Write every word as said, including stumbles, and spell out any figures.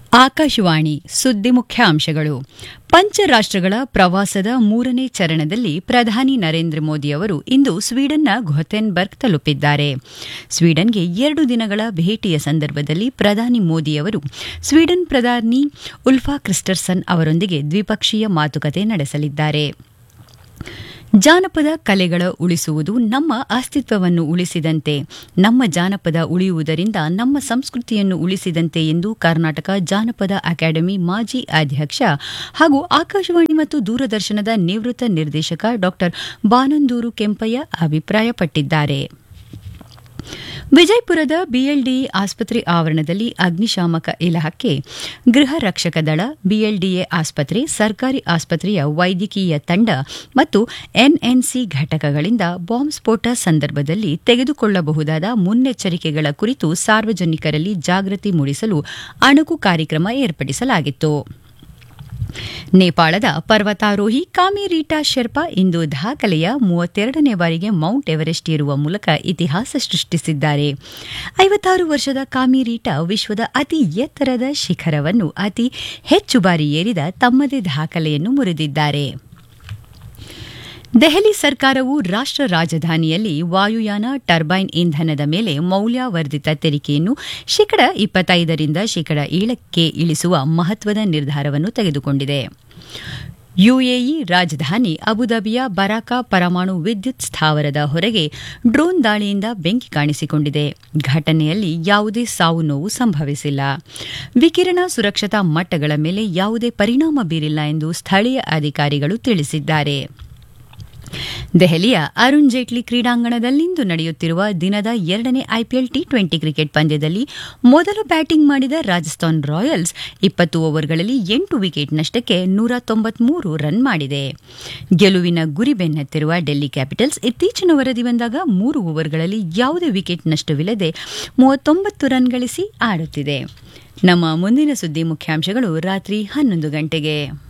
ಆಕಾಶವಾಣಿ ಸುದ್ದಿ ಮುಖ್ಯಾಂಶಗಳು. ಪಂಚರಾಷ್ಟ್ರಗಳ ಪ್ರವಾಸದ ಮೂರನೇ ಚರಣದಲ್ಲಿ ಪ್ರಧಾನಿ ನರೇಂದ್ರ ಮೋದಿ ಅವರು ಇಂದು ಸ್ವೀಡನ್ನ ಗೊಥೆನ್ಬರ್ಗ್ ತಲುಪಿದ್ದಾರೆ. ಸ್ವೀಡನ್ಗೆ ಎರಡು ದಿನಗಳ ಭೇಟಿಯ ಸಂದರ್ಭದಲ್ಲಿ ಪ್ರಧಾನಿ ಮೋದಿ ಅವರು ಸ್ವೀಡನ್ ಪ್ರಧಾನಿ ಉಲ್ಫಾ ಕ್ರಿಸ್ಟರ್ಸನ್ ಅವರೊಂದಿಗೆ ದ್ವಿಪಕ್ಷೀಯ ಮಾತುಕತೆ ನಡೆಸಲಿದ್ದಾರೆ. ಜಾನಪದ ಕಲೆಗಳ ಉಳಿಸುವುದು ನಮ್ಮ ಅಸ್ತಿತ್ವವನ್ನು ಉಳಿಸಿದಂತೆ, ನಮ್ಮ ಜಾನಪದ ಉಳಿಯುವುದರಿಂದ ನಮ್ಮ ಸಂಸ್ಕೃತಿಯನ್ನು ಉಳಿಸಿದಂತೆ ಎಂದು ಕರ್ನಾಟಕ ಜಾನಪದ ಅಕಾಡೆಮಿ ಮಾಜಿ ಅಧ್ಯಕ್ಷ ಹಾಗೂ ಆಕಾಶವಾಣಿ ಮತ್ತು ದೂರದರ್ಶನದ ನಿವೃತ್ತ ನಿರ್ದೇಶಕ ಡಾ ಬಾನಂದೂರು ಕೆಂಪಯ್ಯ ಅಭಿಪ್ರಾಯಪಟ್ಟಿದ್ದಾರೆ. ವಿಜಯಪುರದ ಬಿಎಲ್ಡಿಎ ಆಸ್ಪತ್ರೆ ಆವರಣದಲ್ಲಿ ಅಗ್ನಿಶಾಮಕ ಇಲಾಖೆ, ಗೃಹ ರಕ್ಷಕ ದಳ, ಬಿಎಲ್ಡಿಎ ಆಸ್ಪತ್ರೆ, ಸರ್ಕಾರಿ ಆಸ್ಪತ್ರೆಯ ವೈದ್ಯಕೀಯ ತಂಡ ಮತ್ತು ಎನ್ಎನ್ಸಿ ಘಟಕಗಳಿಂದ ಬಾಂಬ್ ಸ್ಫೋಟ ಸಂದರ್ಭದಲ್ಲಿ ತೆಗೆದುಕೊಳ್ಳಬಹುದಾದ ಮುನ್ನೆಚ್ಚರಿಕೆಗಳ ಕುರಿತು ಸಾರ್ವಜನಿಕರಲ್ಲಿ ಜಾಗೃತಿ ಮೂಡಿಸಲು ಅಣುಕು ಕಾರ್ಯಕ್ರಮ ಏರ್ಪಡಿಸಲಾಗಿತ್ತು. ನೇಪಾಳದ ಪರ್ವತಾರೋಹಿ ಕಾಮಿರೀಟಾ ಶೆರ್ಪಾ ಇಂದು ದಾಖಲೆಯ ಮೂವತ್ತೆರಡನೇ ಬಾರಿಗೆ ಮೌಂಟ್ ಎವರೆಸ್ಟ್ ಏರುವ ಮೂಲಕ ಇತಿಹಾಸ ಸೃಷ್ಟಿಸಿದ್ದಾರೆ. ಐವತ್ತಾರು ವರ್ಷದ ಕಾಮಿರೀಟಾ ವಿಶ್ವದ ಅತಿ ಎತ್ತರದ ಶಿಖರವನ್ನು ಅತಿ ಹೆಚ್ಚು ಬಾರಿ ಏರಿದ ತಮ್ಮದೇ ದಾಖಲೆಯನ್ನು ಮುರಿದಿದ್ದಾರೆ. ದೆಹಲಿ ಸರ್ಕಾರವು ರಾಷ್ಟ್ರ ರಾಜಧಾನಿಯಲ್ಲಿ ವಾಯುಯಾನ ಟರ್ಬೈನ್ ಇಂಧನದ ಮೇಲೆ ಮೌಲ್ಯವರ್ಧಿತ ತೆರಿಗೆಯನ್ನು ಶೇಕಡ ಇಪ್ಪತ್ತೈದರಿಂದ ಶೇಕಡ ಏಳಕ್ಕೆ ಇಳಿಸುವ ಮಹತ್ವದ ನಿರ್ಧಾರವನ್ನು ತೆಗೆದುಕೊಂಡಿದೆ. ಯುಎಇ ರಾಜಧಾನಿ ಅಬುದಾಬಿಯ ಬರಾಕಾ ಪರಮಾಣು ವಿದ್ಯುತ್ ಸ್ಥಾವರದ ಹೊರಗೆ ಡ್ರೋನ್ ದಾಳಿಯಿಂದ ಬೆಂಕಿ ಕಾಣಿಸಿಕೊಂಡಿದೆ. ಘಟನೆಯಲ್ಲಿ ಯಾವುದೇ ಸಾವು ನೋವು ಸಂಭವಿಸಿಲ್ಲ. ವಿಕಿರಣ ಸುರಕ್ಷತಾ ಮಟ್ಟಗಳ ಮೇಲೆ ಯಾವುದೇ ಪರಿಣಾಮ ಬೀರಿಲ್ಲ ಎಂದು ಸ್ಥಳೀಯ ಅಧಿಕಾರಿಗಳು ತಿಳಿಸಿದ್ದಾರೆ. ದೆಹಲಿಯ ಅರುಣ್ ಜೇಟ್ಲಿ ಕ್ರೀಡಾಂಗಣದಲ್ಲಿಂದು ನಡೆಯುತ್ತಿರುವ ದಿನದ ಎರಡನೇ ಐಪಿಎಲ್ ಟಿ ಟ್ವೆಂಟಿ ಕ್ರಿಕೆಟ್ ಪಂದ್ಯದಲ್ಲಿ ಮೊದಲು ಬ್ಯಾಟಿಂಗ್ ಮಾಡಿದ ರಾಜಸ್ಥಾನ್ ರಾಯಲ್ಸ್ ಇಪ್ಪತ್ತು ಓವರ್ಗಳಲ್ಲಿ ಎಂಟು ವಿಕೆಟ್ ನಷ್ಟಕ್ಕೆ ನೂರ ತೊಂಬತ್ಮೂರು ರನ್ ಮಾಡಿದೆ. ಗೆಲುವಿನ ಗುರಿ ಬೆನ್ನತ್ತಿರುವ ಡೆಲ್ಲಿ ಕ್ಯಾಪಿಟಲ್ಸ್ ಇತ್ತೀಚಿನ ವರದಿ ಬಂದಾಗ ಮೂರು ಓವರ್ಗಳಲ್ಲಿ ಯಾವುದೇ ವಿಕೆಟ್ ನಷ್ಟವಿಲ್ಲದೆ ಮೂವತ್ತೊಂಬತ್ತು ರನ್ ಗಳಿಸಿ ಆಡುತ್ತಿದೆ. ನಮ್ಮ ಮುಂದಿನ ಸುದ್ದಿ ಮುಖ್ಯಾಂಶಗಳು ರಾತ್ರಿ ಹನ್ನೊಂದು ಗಂಟೆಗೆ.